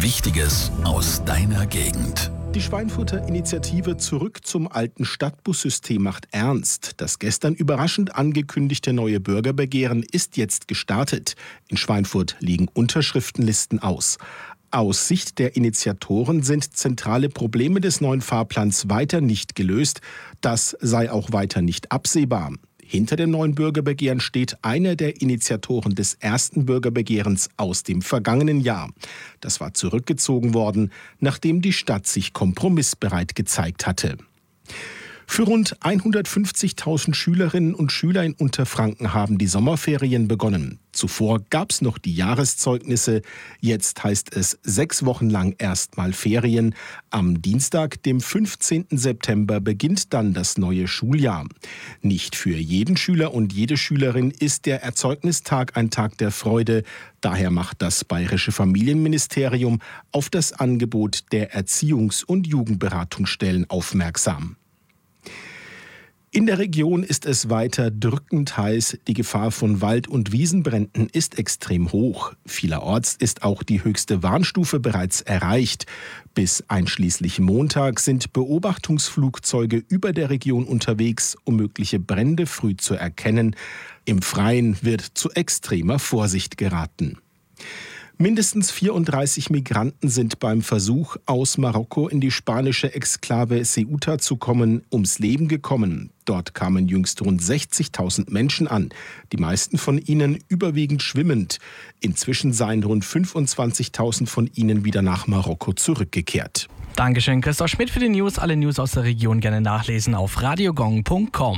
Wichtiges aus deiner Gegend. Die Schweinfurter Initiative Zurück zum alten Stadtbussystem macht ernst. Das gestern überraschend angekündigte neue Bürgerbegehren ist jetzt gestartet. In Schweinfurt liegen Unterschriftenlisten aus. Aus Sicht der Initiatoren sind zentrale Probleme des neuen Fahrplans weiter nicht gelöst. Das sei auch weiter nicht absehbar. Hinter dem neuen Bürgerbegehren steht einer der Initiatoren des ersten Bürgerbegehrens aus dem vergangenen Jahr. Das war zurückgezogen worden, nachdem die Stadt sich kompromissbereit gezeigt hatte. Für rund 150.000 Schülerinnen und Schüler in Unterfranken haben die Sommerferien begonnen. Zuvor gab es noch die Jahreszeugnisse. Jetzt heißt es 6 Wochen lang erstmal Ferien. Am Dienstag, dem 15. September, beginnt dann das neue Schuljahr. Nicht für jeden Schüler und jede Schülerin ist der Erzeugnisstag ein Tag der Freude. Daher macht das Bayerische Familienministerium auf das Angebot der Erziehungs- und Jugendberatungsstellen aufmerksam. In der Region ist es weiter drückend heiß. Die Gefahr von Wald- und Wiesenbränden ist extrem hoch. Vielerorts ist auch die höchste Warnstufe bereits erreicht. Bis einschließlich Montag sind Beobachtungsflugzeuge über der Region unterwegs, um mögliche Brände früh zu erkennen. Im Freien wird zu extremer Vorsicht geraten. Mindestens 34 Migranten sind beim Versuch, aus Marokko in die spanische Exklave Ceuta zu kommen, ums Leben gekommen. Dort kamen jüngst rund 60.000 Menschen an, die meisten von ihnen überwiegend schwimmend. Inzwischen seien rund 25.000 von ihnen wieder nach Marokko zurückgekehrt. Dankeschön, Christoph Schmidt für die News. Alle News aus der Region gerne nachlesen auf radiogong.com.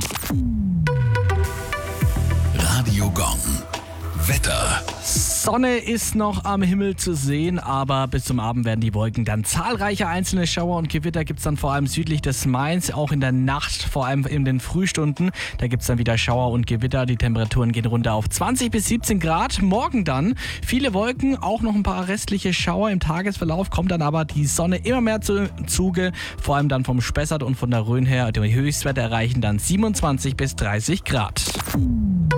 Radio Gong. Wetter. Sonne ist noch am Himmel zu sehen, aber bis zum Abend werden die Wolken dann zahlreiche einzelne Schauer und Gewitter gibt es dann vor allem südlich des Mains, auch in der Nacht, vor allem in den Frühstunden. Da gibt es dann wieder Schauer und Gewitter. Die Temperaturen gehen runter auf 20 bis 17 Grad. Morgen dann viele Wolken, auch noch ein paar restliche Schauer. Im Tagesverlauf kommt dann aber die Sonne immer mehr zu Zuge, vor allem dann vom Spessart und von der Rhön her. Die Höchstwerte erreichen dann 27 bis 30 Grad.